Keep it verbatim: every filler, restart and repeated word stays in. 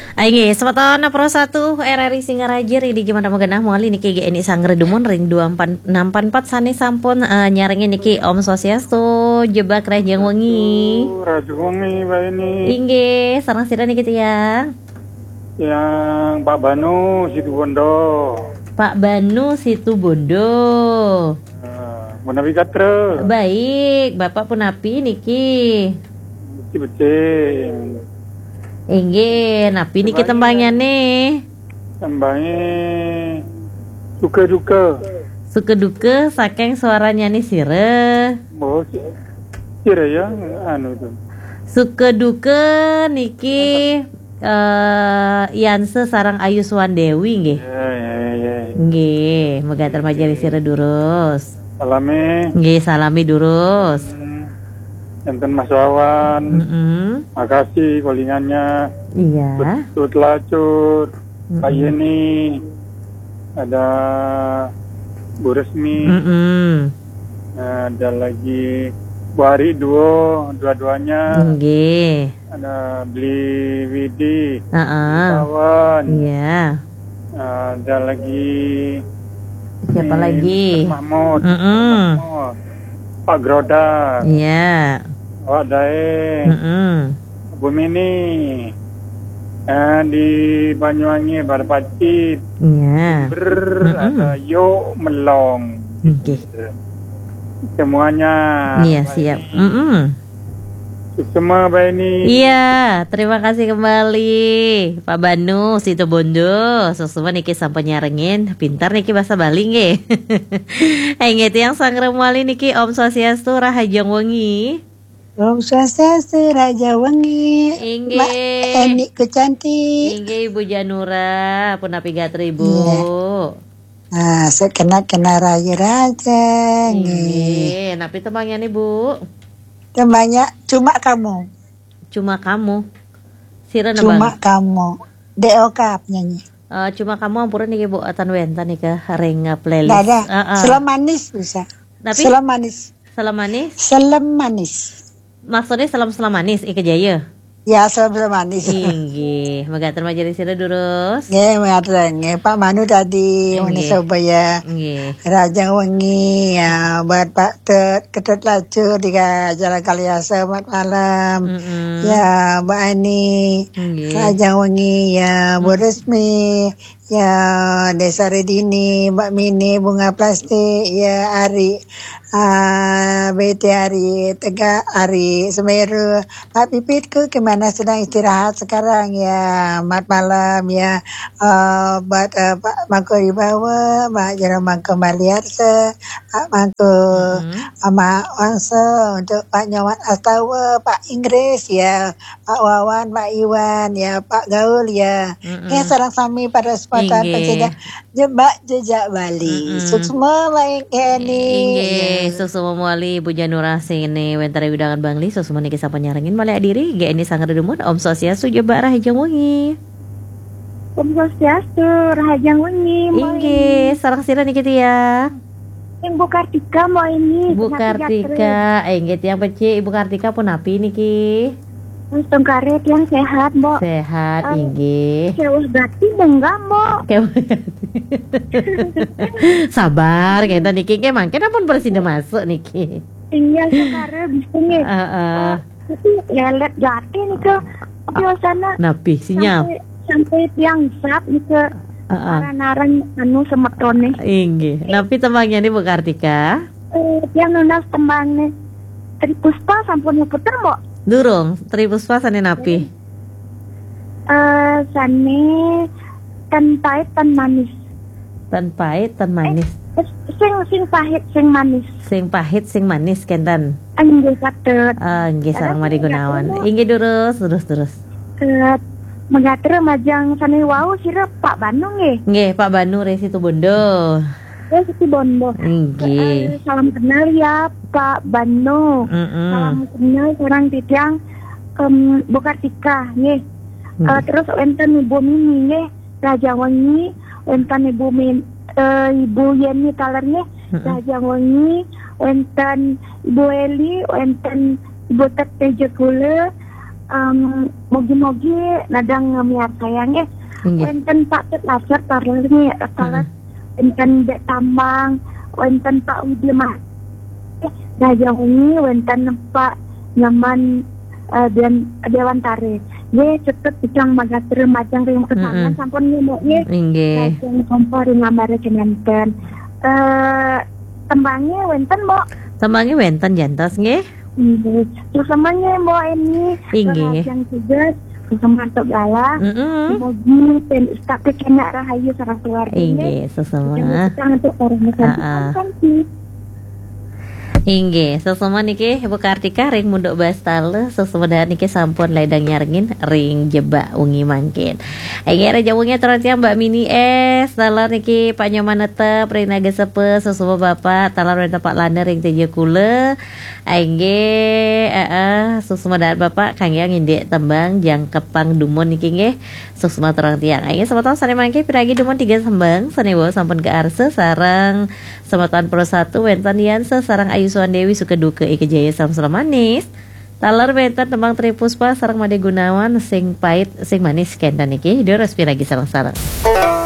Aing sepatona pro satu R R I Singaraja ini gimana magenah moali niki ge ini sangredumun ring dua empat enam empat sane sampun uh, nyarengin niki Om Swastiastu jebak rajang wengi. Rajang wengi bae ini. Inggih, sareng sira niki tiyang. Yang Pak Banu Situbondo. Pak Banu Situbondo. Uh, Munawi katre. Baik, Bapak punapi niki. Becing. Inggih, napi niki tembangnya nih. Tembangnya suka duka. Suka duka saking suaranya nih sire. Oh, sire ya anu tuh. Suka duka niki uh, Yanse sarang Ayu Swandewi nggih. Ya ya ya. Nggih, megater majelis sire durus. Salami. Nggih, salami durus. Enten Mas Wawan. Mm-hmm. Makasih kolingannya. Iya. Betul Lacur. Mm-hmm. Pak Yeni. Ada Bu Resmi. Mm-hmm. Ada lagi Bu Ari Duo, dua-duanya. Nggih. Ada Beli Widi. Heeh. Kawan. Iya. Ada lagi siapa ini, lagi? Mahmud. Mm-hmm. Mahmud. Pak Groda. Iya. Wak Daeng. Mm-hmm. Bu Mini. Eh, di Banyuwangi Barpacit. Iya. Ber, Mm-hmm. ada Yo Melong. Nggih. Semuanya. Iya, siap. Mm-hmm. Semua baik ini. Iya, terima kasih kembali Pak Banu Situbondo. Susuma niki sampai nyarengin, pintar niki bahasa Bali nggih. Inget yang sangremwali niki Om Swastiastu Rahajang Wengi. Om Swastiastu Raja Wengi. Inggih. Mbak Eni kecantik. Inggih Ibu Janura, punapi gatri Ibu. Iya. Nah, sekena kena raja raja. Inggih, napi tembangnya nih Bu. Tembaknya cuma kamu. Cuma kamu. Sira Cuma kamu. D O K nyanyi. Uh, cuma kamu ampura nih Bu atan wenta nih ke ring playlist. Ada. Uh-uh. Selam manis bisa. Tapi selam manis. Selam manis. Selam manis. Maksudnya selam selam manis Ika Jaya. Ya, selam selam manis. Inggih, megater majelis sira durus. Nggih, megater nggih. Pak Manu tadi muni supaya nggih. Rajang Wengi ya buat Pak Tet Ketut Lacur di Jalan Kaliasa selamat malam. Mm-hmm. Ya, Mbak Ani. Nggih. Rajang Wengi ya Bu Resmi. Ya, Desa Redini, Mbak Mini, Bunga Plastik, ya Ari, uh, B T Ari, Tegak Ari, Semeru, Pak Pipitku gimana sedang istirahat sekarang ya, selamat malam ya, uh, buat uh, Pak Mangko Wibawa, Mbak Jerome Mangko Maliarse, Pak Mangko mm-hmm. Mak Wangso, untuk Pak Nyawan Astawa, Pak Inggris ya, Pak Wawan, Pak Iwan ya, Pak Gaul ya, mm-hmm. ya sarang sami pada Patan pencedah jebak jejak Bali. Mm-hmm. Suksma baik ini. Inggih, suksma muali Bu Janura sini wentare widangan Bangli suksma niki sapa nyarengin male adiri ge ini sangredemun Om Swastiastu jebak Rahajang Wengi. Om Swastiastu Rahajang Wengi. Inggih, sareng sira niki tiya. Ibu Kartika mau ini. Bu Kartika, inggih tiyang peci Ibu Kartika punapi niki? Untung karet yang sehat, Mbok. Sehat, um, inggih. Kewah gati enggak, Mbok. Kewah sabar, kita niki ke mangke pun bersih masuk niki. Iya, sekarang bisa nih. Heeh. Tapi lelet gati nih ke biasana. Napi sinyal. Sampai tiang sap nih ke naran anu semetone. Inggih. Napi tembangnya nih Bu Kartika. Eh, tiang nunas tembangnya. Tri Puspa sampun puter, Mbok. Durung, Tri Puspa sane napi? Uh, sane tan pahit tan manis. Tan pahit tan manis. Eh, sing sing pahit sing manis. Sing pahit sing manis kentan. Inggih katet. Ah, inggih sareng Mari Gunawan. Inggih durus, terus terus. Uh, Mengatur majang sane wau sira Pak Banu nggih. Nggih, Pak Banu Resi Tubondo. Ya, Siti Bondo. Nggih. Uh, salam kenal ya Pak Banu. Mm-mm. Salam kenal seorang titiang um, Bu Kartika nggih. Uh, terus enten Ibu Mimi nggih, Raja Wengi, enten Ibu Min uh, Ibu Yeni Taler nggih, Raja Wengi, enten Ibu Eli, enten Ibu Tete Jekule, um, mogi-mogi nadang ngemiar sayang eh. Inggih. Wenten Pak Tet Lajar tarlene talas wenten Dek Tambang, wenten Pak Widi Mah. Raja Ungi wenten Pak Nyaman uh, dan Dewan Tare. Ye cepet bicang magater majang ring kesangan Mm-mm. sampun ngemok ye. Inggih. Lajeng kompor ngambare kenenten. Eh tembangnya wenten Mbok. Tembange wenten jantos nggih. Inggih. Terus semuanya Mbok ini. Inggih. Yang tugas semantuk galah. Heeh. Mogi pen tapi kena rahayu sareng keluarga. Inggih, sesama. Jangan untuk orang Ah, ah. cantik. Inggih, sesama niki Ibu Kartika ring munduk bastale sesudah niki sampun ledang nyarengin ring jebak ungi mangkin. Akhirnya jauhnya terus ya Mbak Mini es talar niki Pak Nyoman netep ring naga sepe sesuma Bapak talar ring tempat lana ring teje kule. Aingge heeh sesuma daan Bapak Kang yang indek tembang jang kepang dumon niki nggih sesuma terang tiang. Aingge semeton sane mangke piragi dumon tiga sembang sanewa sampun ke arse sareng semeton pro satu wentan Yansa sareng Ayu Suwan Dewi suka duka Ike Jaya Samsul Manis talar wentan tembang Tri Puspa sareng Made Gunawan sing pait sing manis kendan iki diores piragi sareng-sareng.